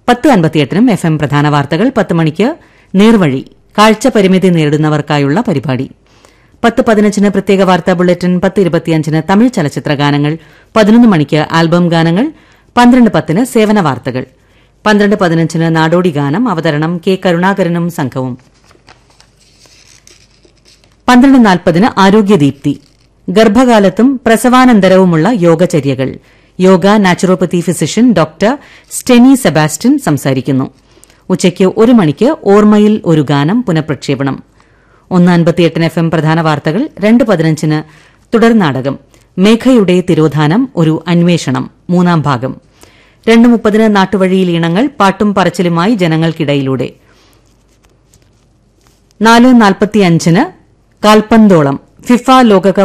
10:58-നും FM പ്രധാന വാർത്തകൾ. 10 മണിക്ക് നേർവഴി, കാഴ്ച പരിമിതി നേരിടുന്നവർക്കായുള്ള പരിപാടി. 10:15-ന് പ്രത്യേക വാർത്താ ബുള്ളറ്റിൻ. 10:25-ന് തമിഴ് ചലച്ചിത്ര ഗാനങ്ങൾ. 11 മണിക്ക് ആൽബം ഗാനങ്ങൾ. 12:10-ന് സേവന വാർത്തകൾ. 12:15-ന് നാടോടി ഗാനം. അവതരണം കെ കരുണാകരനും സംഘവും. 12:40-ന് ആരോഗ്യദീപ്തി, ഗർഭകാലത്തും പ്രസവാനന്തരവുമുള്ള യോഗചര്യകൾ. Yoga naturopathy physician doctor Steny Sebastian സംസാരിക്കുന്നു. ഉച്ചയ്ക്ക് 1 മണിക്ക് ഓർമ്മയിൽ ഒരു ഗാനം പുനഃപ്രക്ഷേപണം. 1:58-ന് FM പ്രധാന വാർത്തകൾ. 2:15-ന് തുടർനാടകം മേഘയുടെ തിരോധാനം, ഒരു അന്വേഷണം, 3-ാം ഭാഗം. 2:30-ന് നാട്ടുവഴിയിൽ ഈണങ്ങൾ, പാട്ടും പറച്ചിലുമായി ജനങ്ങൾക്കിടയിലൂടെ. 4:45-ന് കാൽപന്തോളം, ഫിഫ ലോകകപ്പ്